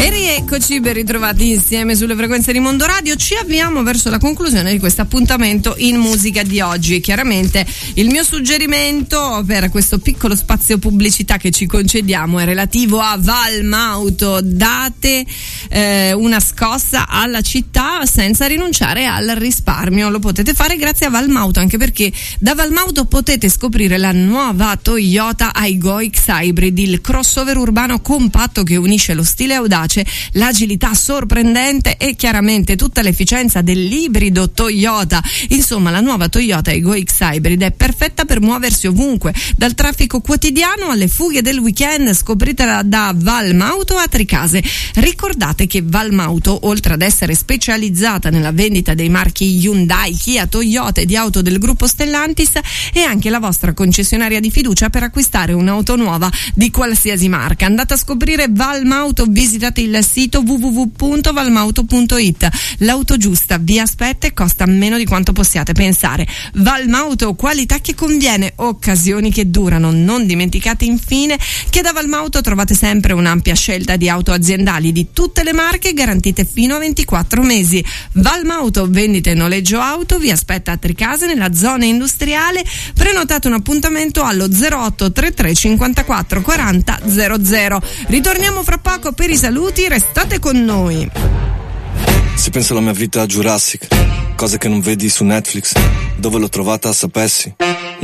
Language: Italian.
E rieccoci, ben ritrovati insieme sulle frequenze di Mondo Radio. Ci avviamo verso la conclusione di questo appuntamento in musica di oggi. Chiaramente il mio suggerimento per questo piccolo spazio pubblicità che ci concediamo è relativo a Valmauto. Date una scossa alla città senza rinunciare al risparmio. Lo potete fare grazie a Valmauto, anche perché da Valmauto potete scoprire la nuova Toyota Aygo X-Hybrid, il crossover urbano compatto che unisce lo stile audace, l'agilità sorprendente e chiaramente tutta l'efficienza dell'ibrido Toyota. Insomma, la nuova Toyota Aygo X-Hybrid è perfetta per muoversi ovunque, dal traffico quotidiano alle fughe del weekend. Scopritela da Valmauto a Tricase. Ricordate che Valmauto, oltre ad essere specializzata nella vendita dei marchi Hyundai, Kia, Toyota e di auto del gruppo Stellantis, è anche la vostra concessionaria di fiducia per acquistare un'auto nuova di qualsiasi marca. Andate a scoprire Valmauto, visitate il sito www.valmauto.it. L'auto giusta vi aspetta e costa meno di quanto possiate pensare. Valmauto, qualità che conviene, occasioni che durano. Non dimenticate infine che da Valmauto trovate sempre un'ampia scelta di auto aziendali di tutte le marche, garantite fino a 24 mesi. Valmauto, vendita e noleggio auto, vi aspetta a Tricase nella zona industriale. Prenotate un appuntamento allo 08 33 54 40 00. Ritorniamo fra poco per i saluti, restate con noi. Se penso alla mia vita a Jurassic, cose che non vedi su Netflix, dove l'ho trovata sapessi.